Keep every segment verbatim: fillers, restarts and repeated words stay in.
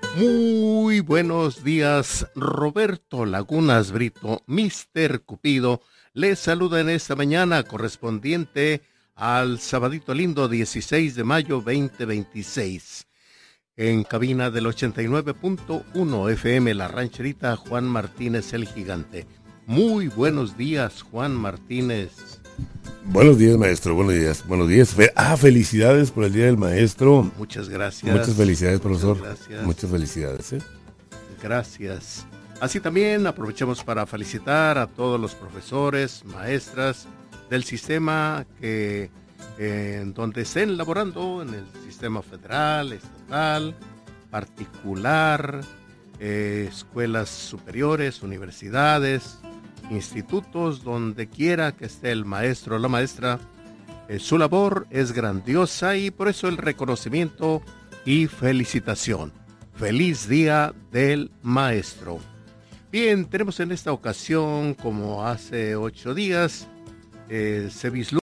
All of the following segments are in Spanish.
Muy buenos días, Roberto Lagunas Brito, míster Cupido, les saluda en esta mañana correspondiente al sabadito lindo dieciséis de mayo veinte veintiséis. En cabina del ochenta y nueve punto uno F M La Rancherita, Juan Martínez el Gigante. Muy buenos días, Juan Martínez. Buenos días, maestro, buenos días, buenos días. Ah, felicidades por el Día del Maestro. Muchas gracias. Muchas felicidades, profesor. Muchas gracias. Muchas felicidades, ¿eh? Gracias. Así también aprovechamos para felicitar a todos los profesores, maestras del sistema que eh, donde estén laborando en el sistema federal, estatal, particular, eh, escuelas superiores, universidades, institutos, donde quiera que esté el maestro o la maestra. Eh, su labor es grandiosa y por eso el reconocimiento y felicitación. Feliz Día del Maestro. Bien, tenemos en esta ocasión, como hace ocho días, eh, se vislumbra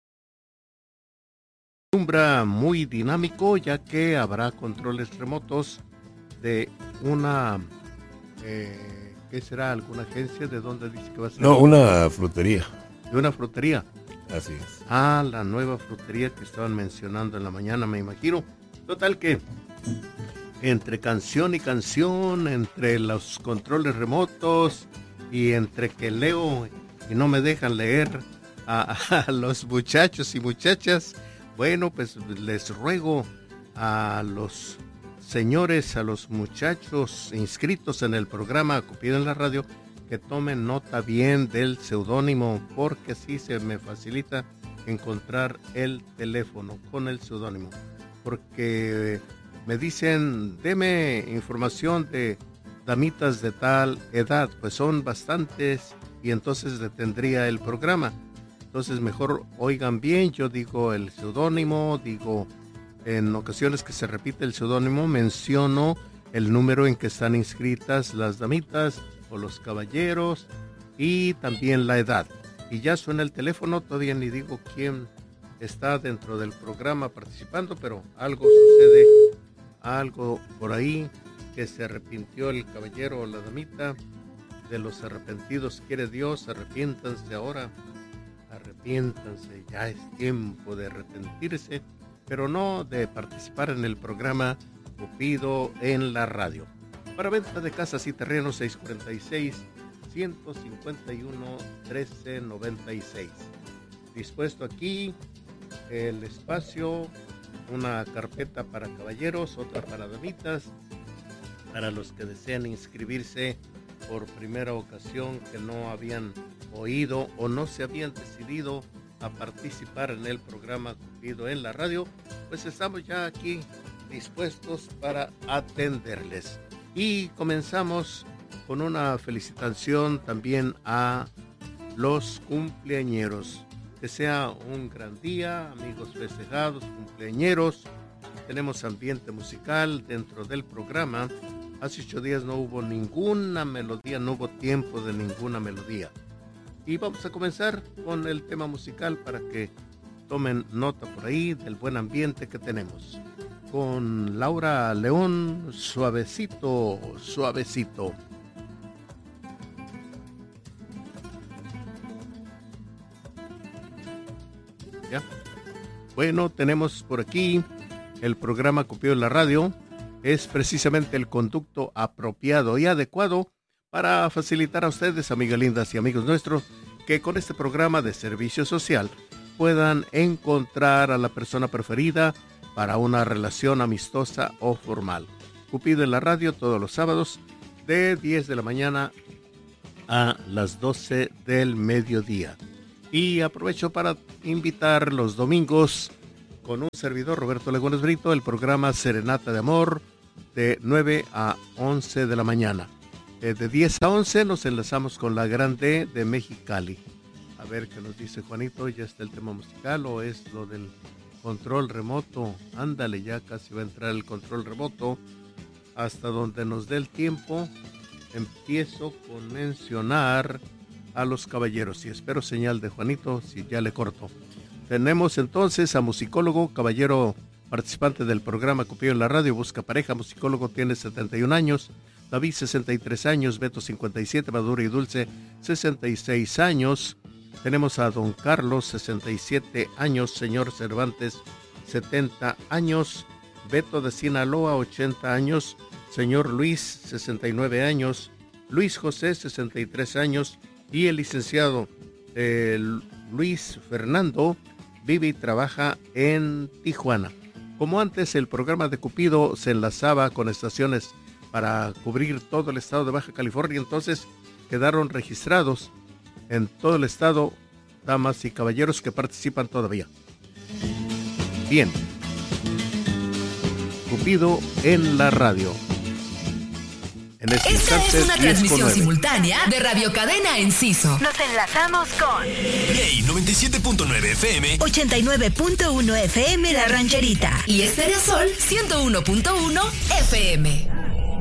muy dinámico, ya que habrá controles remotos de una, eh, ¿qué será? ¿Alguna agencia? ¿De dónde dice que va a ser? No, una frutería. De una frutería. Así es. Ah, la nueva frutería que estaban mencionando en la mañana, me imagino. Total que entre canción y canción, entre los controles remotos y entre que leo y no me dejan leer a, a los muchachos y muchachas, bueno, pues les ruego a los señores, a los muchachos inscritos en el programa Cupido en la Radio, que tomen nota bien del seudónimo, porque así se me facilita encontrar el teléfono con el seudónimo, porque me dicen, deme información de damitas de tal edad, pues son bastantes y entonces detendría el programa. Entonces mejor oigan bien, yo digo el seudónimo, digo en ocasiones que se repite el seudónimo, menciono el número en que están inscritas las damitas o los caballeros y también la edad. Y ya suena el teléfono, todavía ni digo quién está dentro del programa participando, pero algo sucede, algo por ahí, que se arrepintió el caballero o la damita. De los arrepentidos quiere Dios, arrepiéntanse ahora, arrepiéntanse, ya es tiempo de arrepentirse, pero no de participar en el programa Cupido en la Radio. Para venta de casas y terrenos, seis cuatro seis, uno cinco uno, uno tres nueve seis. Dispuesto aquí el espacio, una carpeta para caballeros, otra para damitas, para los que desean inscribirse por primera ocasión, que no habían oído o no se habían decidido a participar en el programa Cupido en la Radio, pues estamos ya aquí dispuestos para atenderles. Y comenzamos con una felicitación también a los cumpleañeros. Que sea un gran día, amigos festejados, cumpleañeros. Tenemos ambiente musical dentro del programa. Hace ocho días no hubo ninguna melodía, no hubo tiempo de ninguna melodía. Y vamos a comenzar con el tema musical para que tomen nota por ahí del buen ambiente que tenemos. Con Laura León, Suavecito, Suavecito. ¿Ya? Bueno, tenemos por aquí el programa Cupido en la Radio. Es precisamente el conducto apropiado y adecuado para facilitar a ustedes, amigas lindas y amigos nuestros, que con este programa de servicio social puedan encontrar a la persona preferida para una relación amistosa o formal. Cupido en la Radio todos los sábados de diez de la mañana a las doce del mediodía. Y aprovecho para invitar los domingos con un servidor, Roberto Lagunas Brito, el programa Serenata de Amor de nueve a once de la mañana. Eh, de diez a once nos enlazamos con la Grande de Mexicali. A ver qué nos dice Juanito, ¿ya está el tema musical o es lo del control remoto? Ándale, ya casi va a entrar el control remoto. Hasta donde nos dé el tiempo, empiezo con mencionar a los caballeros y espero señal de Juanito si ya le corto. Tenemos entonces a musicólogo, caballero participante del programa Cupido en la radio, busca pareja, musicólogo, tiene setenta y un años, David sesenta y tres años, Beto cincuenta y siete, Maduro y Dulce sesenta y seis años. Tenemos a don Carlos, sesenta y siete años, señor Cervantes, setenta años, Beto de Sinaloa, ochenta años, señor Luis, sesenta y nueve años, Luis José, sesenta y tres años, y el licenciado eh, Luis Fernando vive y trabaja en Tijuana. Como antes, el programa de Cupido se enlazaba con estaciones para cubrir todo el estado de Baja California, entonces quedaron registrados en todo el estado damas y caballeros que participan todavía. Bien. Cupido en la radio. En este Esta instante, es una transmisión simultánea de Radio Cadena Enciso. Nos enlazamos con Play noventa y siete punto nueve F M, ochenta y nueve punto uno F M La Rancherita y Estéreo Sol ciento uno punto uno F M.